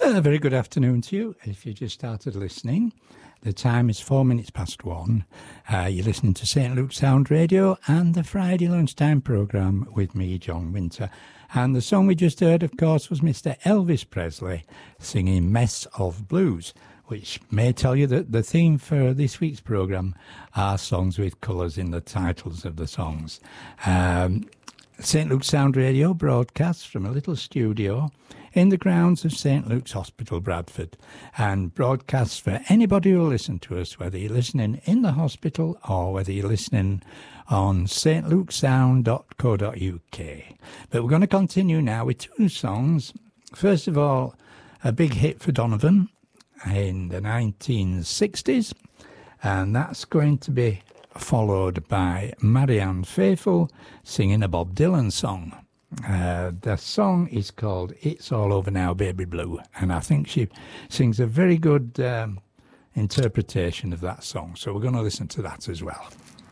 A very good afternoon to you. If you just started listening, the time is 4 minutes past 1. You're listening to St. Luke's Sound Radio and the Friday lunchtime programme with me, John Winter. And the song we just heard, of course, was Mr. Elvis Presley singing Mess of Blues, which may tell you that the theme for this week's programme are songs with colours in the titles of the songs. St. Luke's Sound Radio broadcasts from a little studio in the grounds of St. Luke's Hospital, Bradford, and broadcasts for anybody who will listen to us, whether you're listening in the hospital or whether you're listening on stlukesound.co.uk. But we're going to continue now with two songs. First of all, a big hit for Donovan in the 1960s, and that's going to be followed by Marianne Faithfull singing a Bob Dylan song. The song is called It's All Over Now, Baby Blue, and I think she sings a very good interpretation of that song, so we're going to listen to that as well.